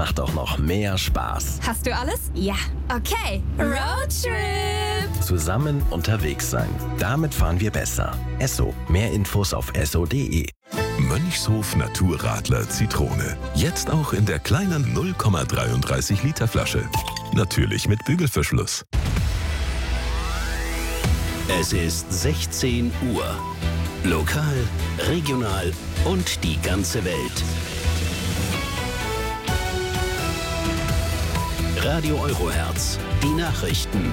macht auch noch mehr Spaß. Hast du alles? Ja. Okay. Roadtrip. Zusammen unterwegs sein. Damit fahren wir besser. Esso. Mehr Infos auf esso.de. Mönchshof Naturradler Zitrone. Jetzt auch in der kleinen 0,33 Liter Flasche. Natürlich mit Bügelverschluss. Es ist 16 Uhr. Lokal, regional und die ganze Welt. Radio Eurohertz, die Nachrichten.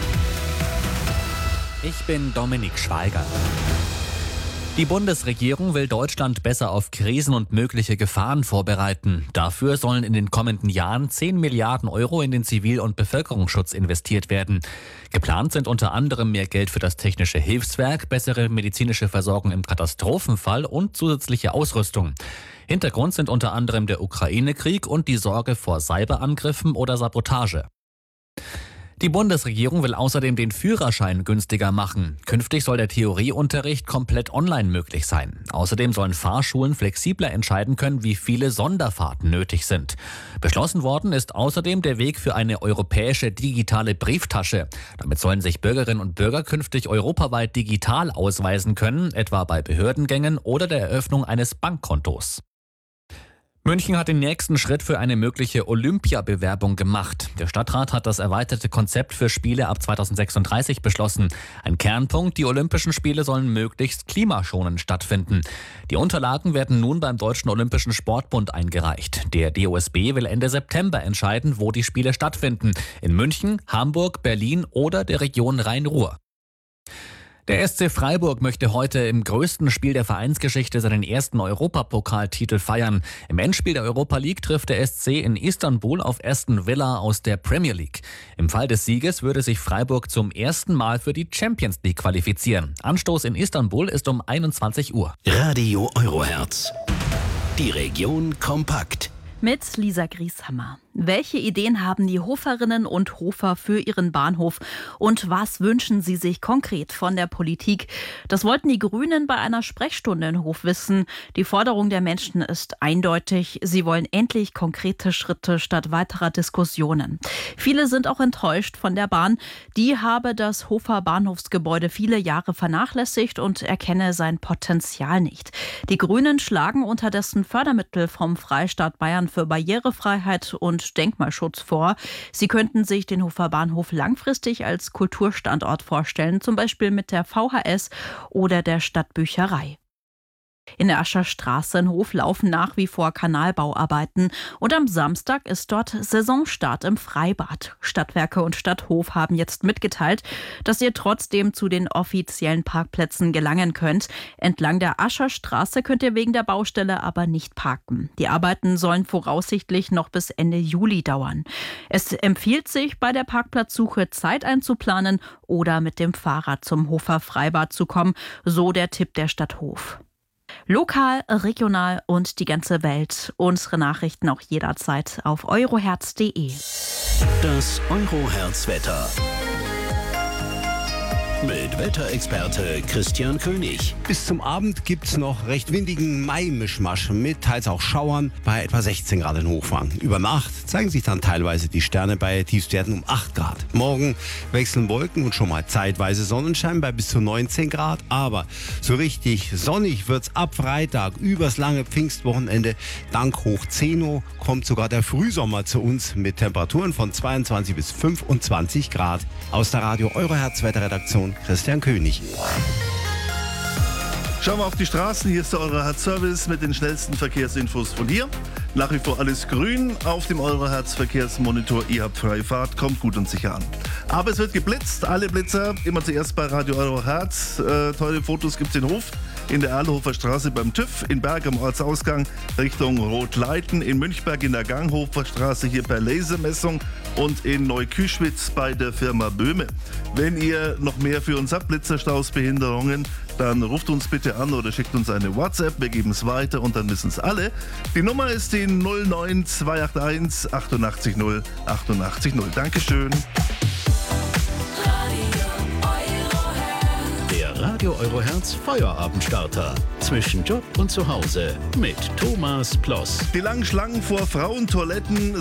Ich bin Dominik Schweiger. Die Bundesregierung will Deutschland besser auf Krisen und mögliche Gefahren vorbereiten. Dafür sollen in den kommenden Jahren 10 Milliarden Euro in den Zivil- und Bevölkerungsschutz investiert werden. Geplant sind unter anderem mehr Geld für das technische Hilfswerk, bessere medizinische Versorgung im Katastrophenfall und zusätzliche Ausrüstung. Hintergrund sind unter anderem der Ukraine-Krieg und die Sorge vor Cyberangriffen oder Sabotage. Die Bundesregierung will außerdem den Führerschein günstiger machen. Künftig soll der Theorieunterricht komplett online möglich sein. Außerdem sollen Fahrschulen flexibler entscheiden können, wie viele Sonderfahrten nötig sind. Beschlossen worden ist außerdem der Weg für eine europäische digitale Brieftasche. Damit sollen sich Bürgerinnen und Bürger künftig europaweit digital ausweisen können, etwa bei Behördengängen oder der Eröffnung eines Bankkontos. München hat den nächsten Schritt für eine mögliche Olympiabewerbung gemacht. Der Stadtrat hat das erweiterte Konzept für Spiele ab 2036 beschlossen. Ein Kernpunkt: die Olympischen Spiele sollen möglichst klimaschonend stattfinden. Die Unterlagen werden nun beim Deutschen Olympischen Sportbund eingereicht. Der DOSB will Ende September entscheiden, wo die Spiele stattfinden. In München, Hamburg, Berlin oder der Region Rhein-Ruhr. Der SC Freiburg möchte heute im größten Spiel der Vereinsgeschichte seinen ersten Europapokaltitel feiern. Im Endspiel der Europa League trifft der SC in Istanbul auf Aston Villa aus der Premier League. Im Fall des Sieges würde sich Freiburg zum ersten Mal für die Champions League qualifizieren. Anstoß in Istanbul ist um 21 Uhr. Radio Eurohertz. Die Region kompakt. Mit Lisa Grieshammer. Welche Ideen haben die Hoferinnen und Hofer für ihren Bahnhof und was wünschen sie sich konkret von der Politik? Das wollten die Grünen bei einer Sprechstunde in Hof wissen. Die Forderung der Menschen ist eindeutig. Sie wollen endlich konkrete Schritte statt weiterer Diskussionen. Viele sind auch enttäuscht von der Bahn. Die habe das Hofer Bahnhofsgebäude viele Jahre vernachlässigt und erkenne sein Potenzial nicht. Die Grünen schlagen unterdessen Fördermittel vom Freistaat Bayern für Barrierefreiheit und Denkmalschutz vor. Sie könnten sich den Hofer Bahnhof langfristig als Kulturstandort vorstellen, zum Beispiel mit der VHS oder der Stadtbücherei. In der Ascher Straße in Hof laufen nach wie vor Kanalbauarbeiten und am Samstag ist dort Saisonstart im Freibad. Stadtwerke und Stadt Hof haben jetzt mitgeteilt, dass ihr trotzdem zu den offiziellen Parkplätzen gelangen könnt. Entlang der Ascher Straße könnt ihr wegen der Baustelle aber nicht parken. Die Arbeiten sollen voraussichtlich noch bis Ende Juli dauern. Es empfiehlt sich, bei der Parkplatzsuche Zeit einzuplanen oder mit dem Fahrrad zum Hofer Freibad zu kommen, so der Tipp der Stadt Hof. Lokal, regional und die ganze Welt. Unsere Nachrichten auch jederzeit auf eurohertz.de. Das Eurohertz-Wetter. Mit Wetterexperte Christian König. Bis zum Abend gibt's noch recht windigen Mai-Mischmasch mit teils auch Schauern bei etwa 16 Grad in Hochwang. Über Nacht zeigen sich dann teilweise die Sterne bei Tiefstwerten um 8 Grad. Morgen wechseln Wolken und schon mal zeitweise Sonnenschein bei bis zu 19 Grad. Aber so richtig sonnig wird's ab Freitag übers lange Pfingstwochenende. Dank Hoch 10 Uhr kommt sogar der Frühsommer zu uns mit Temperaturen von 22 bis 25 Grad. Aus der Radio Eurohertz Wetterredaktion Christian König. Schauen wir auf die Straßen. Hier ist der Eurohertz-Service mit den schnellsten Verkehrsinfos von hier. Nach wie vor alles grün auf dem Eurohertz-Verkehrsmonitor. Ihr habt freie Fahrt, kommt gut und sicher an. Aber es wird geblitzt. Alle Blitzer immer zuerst bei Radio Eurohertz. Tolle Fotos gibt's in Hof. In der Erlhofer Straße beim TÜV, in Berg am Ortsausgang Richtung Rotleiten, in Münchberg in der Ganghofer Straße hier per Lasermessung und in Neuküschwitz bei der Firma Böhme. Wenn ihr noch mehr für uns habt, Blitzerstaus, Behinderungen, dann ruft uns bitte an oder schickt uns eine WhatsApp, wir geben es weiter und dann wissen es alle. Die Nummer ist die 09281 88 0 88 0. Dankeschön. Radio Eurohertz Feuerabendstarter. Zwischen Job und Zuhause mit Thomas Ploss. Die langen Schlangen vor Frauentoiletten